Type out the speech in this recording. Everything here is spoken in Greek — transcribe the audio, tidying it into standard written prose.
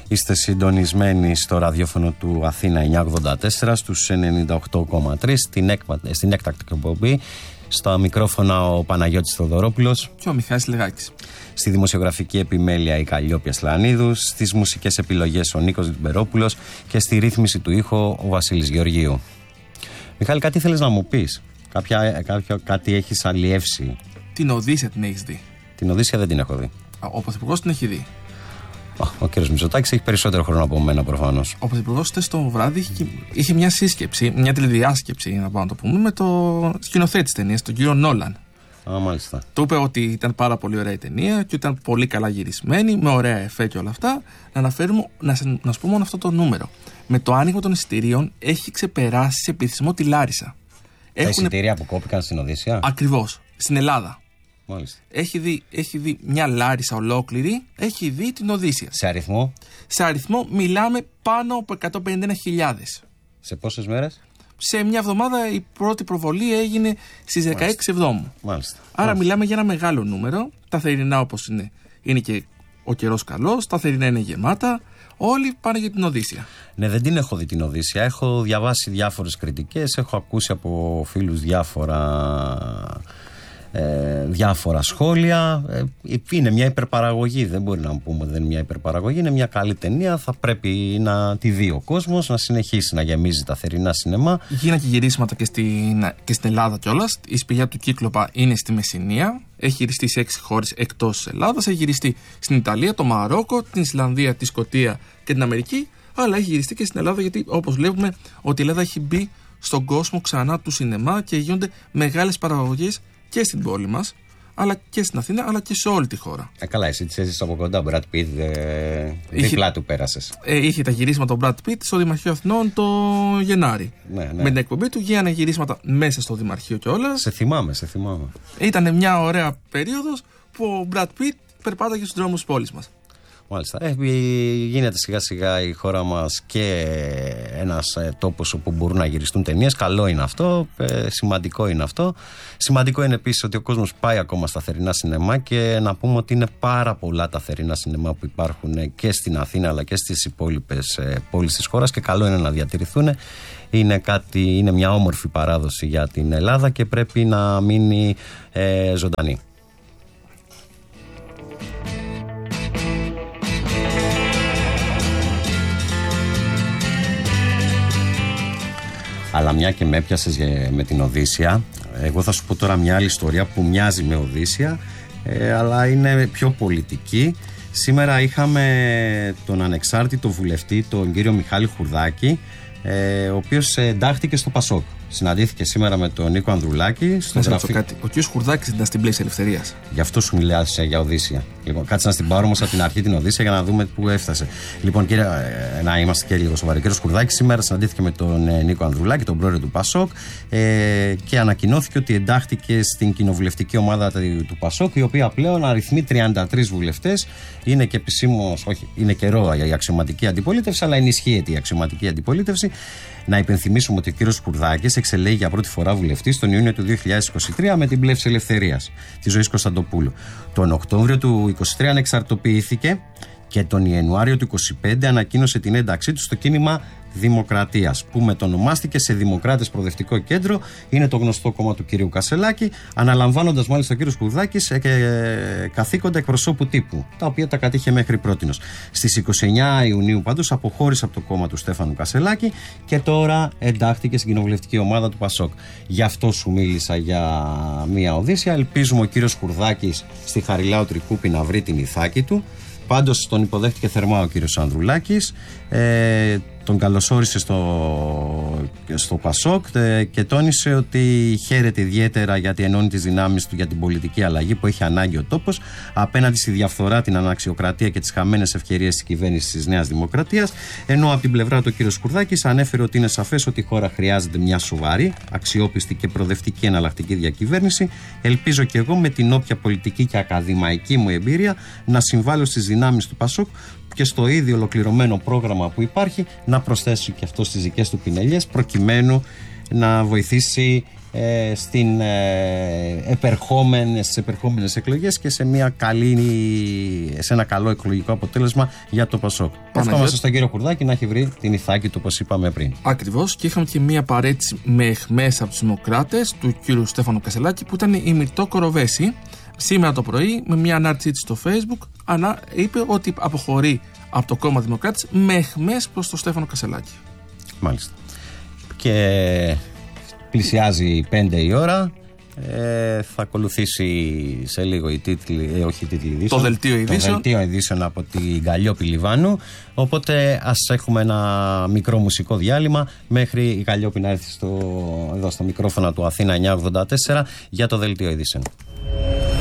Είστε συντονισμένοι στο ραδιόφωνο του Αθήνα 984 στους 98,3 στην έκτακτη εκπομπή. Στα μικρόφωνα ο Παναγιώτης Θοδωρόπουλος και ο Μιχάλης Λεγάκης. Στη δημοσιογραφική επιμέλεια η Καλλιόπια Σλανίδου, στις μουσικές επιλογές ο Νίκος Λιμπερόπουλος και στη ρύθμιση του ήχου ο Βασίλης Γεωργίου. Μιχάλη, κάτι θέλεις να μου πεις? Κάτι έχεις αλλιεύσει? Την Οδύσσια την έχεις δει? Την Οδύσσια δεν την έχω δει. Ο Πρωθυπουργός την έχει δει. Ο κ. Μητσοτάκης έχει περισσότερο χρόνο από μένα προφανώς. Ο Πρωθυπουργός χτες το βράδυ είχε μια σύσκεψη, μια τηλεδιάσκεψη, να πάμε να το πούμε, με το σκηνοθέτη της ταινίας, τον κύριο Νόλαν. Μάλιστα. Του είπε ότι ήταν πάρα πολύ ωραία η ταινία και ήταν πολύ καλά γυρισμένη, με ωραία εφέ και όλα αυτά. Να σου πω μόνο αυτό το νούμερο. Με το άνοιγμα των εισιτηρίων έχει ξεπεράσει σε πληθυσμό τη Λάρισα. Τα εισιτήρια που κόπηκαν στην Οδύσσια. Ακριβώς. Στην Ελλάδα. Μάλιστα. Έχει δει μια Λάρισα ολόκληρη, έχει δει την Οδύσσια. Σε αριθμό? Σε αριθμό μιλάμε πάνω από 151.000. Σε πόσες μέρες? Σε μια εβδομάδα η πρώτη προβολή έγινε στις 16 Εβδόμου. Μάλιστα. Άρα μιλάμε για ένα μεγάλο νούμερο. Τα θερινά, όπως είναι και ο καιρός καλός, τα θερινά είναι γεμάτα. Όλοι πάνε για την Οδύσσια. Ναι, δεν την έχω δει την Οδύσσια. Έχω διαβάσει διάφορες κριτικές, έχω ακούσει από φίλους διάφορα σχόλια. Είναι μια υπερπαραγωγή. Δεν μπορεί να πούμε ότι δεν είναι μια υπερπαραγωγή. Είναι μια καλή ταινία. Θα πρέπει να τη δει ο κόσμος, να συνεχίσει να γεμίζει τα θερινά σινεμά. Γίνανε και γυρίσματα και στην Ελλάδα κιόλας. Η Σπηλιά του Κύκλοπα είναι στη Μεσσηνία. Έχει γυριστεί σε 6 χώρες εκτός της Ελλάδας. Έχει γυριστεί στην Ιταλία, το Μαρόκο, την Ισλανδία, τη Σκωτία και την Αμερική. Αλλά έχει γυριστεί και στην Ελλάδα, γιατί όπως βλέπουμε ότι η Ελλάδα έχει μπει στον κόσμο ξανά του σινεμά και γίνονται μεγάλες παραγωγές και στην πόλη μας, αλλά και στην Αθήνα, αλλά και σε όλη τη χώρα. Καλά, εσύ τις έζησες από κοντά, Brad Pitt, δίπλα του πέρασες. Είχε τα γυρίσματα του Brad Pitt στο Δημαρχείο Αθηνών το Γενάρη. Ναι. Με την εκπομπή του γίνανε γυρίσματα μέσα στο Δημαρχείο κιόλας. Σε θυμάμαι. Ήταν μια ωραία περίοδος που ο Brad Pitt περπάταγε στους δρόμους της πόλης μας. Μάλιστα. Γίνεται σιγά σιγά η χώρα μας και ένας τόπος όπου μπορούν να γυριστούν ταινίες. Καλό είναι αυτό, σημαντικό είναι αυτό. Σημαντικό είναι επίσης ότι ο κόσμος πάει ακόμα στα θερινά σινεμά και να πούμε ότι είναι πάρα πολλά τα θερινά σινεμά που υπάρχουν και στην Αθήνα αλλά και στις υπόλοιπες πόλεις της χώρας και καλό είναι να διατηρηθούν. Είναι μια όμορφη παράδοση για την Ελλάδα και πρέπει να μείνει ζωντανή. Αλλά μια και με έπιασες με την Οδύσσια, εγώ θα σου πω τώρα μια άλλη ιστορία που μοιάζει με Οδύσσια, αλλά είναι πιο πολιτική. Σήμερα είχαμε τον ανεξάρτητο βουλευτή, τον κύριο Μιχάλη Χουρδάκη, ο οποίος εντάχθηκε στο Πασόκ. Συναντήθηκε σήμερα με τον Νίκο Ανδρουλάκη. Ο κ. Χουρδάκης ήταν στην Πλαίσια Ελευθερίας. Γι' αυτό σου μιλάς για Οδύσσια. Λοιπόν, κάτσε να στην πάρω όμως από την αρχή την Οδύσσια για να δούμε πού έφτασε. Λοιπόν, κύριε, να είμαστε και λίγο σοβαροί. Ο κ. Χουρδάκης σήμερα συναντήθηκε με τον Νίκο Ανδρουλάκη, τον πρόεδρο του Πασόκ, και ανακοινώθηκε ότι εντάχθηκε στην κοινοβουλευτική ομάδα του Πασόκ, η οποία πλέον αριθμεί 33 βουλευτές. Είναι και επισήμως, όχι, είναι καιρό η αξιωματική αντιπολίτευση, αλλά ενισχύεται η αξιωματική αντιπολίτευση. Να υπενθυμίσουμε ότι ο κύριος Χουρδάκης εξελέγει για πρώτη φορά βουλευτής τον Ιούνιο του 2023 με την Πλεύση Ελευθερίας της Ζωής Κωνσταντοπούλου. Τον Οκτώβριο του 2023 ανεξαρτοποιήθηκε και τον Ιανουάριο του 2025 ανακοίνωσε την ένταξή του στο κίνημα Δημοκρατίας, που μετονομάστηκε σε Δημοκράτες Προοδευτικό Κέντρο. Είναι το γνωστό κόμμα του κυρίου Κασελάκη, αναλαμβάνοντας μάλιστα ο κύριος Χουρδάκης καθήκοντα εκπροσώπου τύπου, τα οποία τα κατήχε μέχρι πρότινος. Στις 29 Ιουνίου πάντως αποχώρησε από το κόμμα του Στέφανου Κασελάκη και τώρα εντάχθηκε στην κοινοβουλευτική ομάδα του Πασόκ. Γι' αυτό σου μίλησα για μια Οδύσσια. Ελπίζουμε ο κύριος Χουρδάκης στη Χαριλάου Τρικούπη να βρει την ηθάκη του. Πάντως τον υποδέχτηκε θερμά ο κύριος Ανδρουλάκης, τον καλωσόρισε στο Πασόκ και τόνισε ότι χαίρεται ιδιαίτερα γιατί ενώνει τις δυνάμεις του για την πολιτική αλλαγή που έχει ανάγκη ο τόπος απέναντι στη διαφθορά, την αναξιοκρατία και τις χαμένες ευκαιρίες της κυβέρνησης της Νέας Δημοκρατίας. Ενώ από την πλευρά του ο κύριος Κουρδάκης ανέφερε ότι είναι σαφές ότι η χώρα χρειάζεται μια σοβαρή, αξιόπιστη και προοδευτική εναλλακτική διακυβέρνηση. Ελπίζω και εγώ με την όποια πολιτική και ακαδημαϊκή μου εμπειρία να συμβάλλω στις δυνάμεις του Πασόκ και στο ήδη ολοκληρωμένο πρόγραμμα που υπάρχει να προσθέσει και αυτό στις δικές του πινελιές προκειμένου να βοηθήσει στις επερχόμενες εκλογές και σε ένα καλό εκλογικό αποτέλεσμα για το ΠΑΣΟΚ. Ευχόμαστε στον κύριο Κουρδάκη να έχει βρει την ηθάκη του, όπως είπαμε πριν. Ακριβώς, και είχαμε και μία παρέτηση με αιχμές από τους Δημοκράτες του κύριου Στέφανου Κασελάκη, που ήταν η Μυρτώ Κοροβέση. Σήμερα το πρωί, με μία ανάρτησή της στο Facebook, είπε ότι αποχωρεί από το κόμμα Δημοκράτης με αιχμές προς τον Στέφανο Κασελάκη. Μάλιστα. Και πλησιάζει 5 η ώρα. Θα ακολουθήσει σε λίγο το δελτίο ειδήσεων από την Καλλιόπη Λιβάνου. Οπότε ας έχουμε ένα μικρό μουσικό διάλειμμα μέχρι η Καλλιόπη να έρθει εδώ στο μικρόφωνο του Αθήνα 984 για το δελτίο ειδήσεων.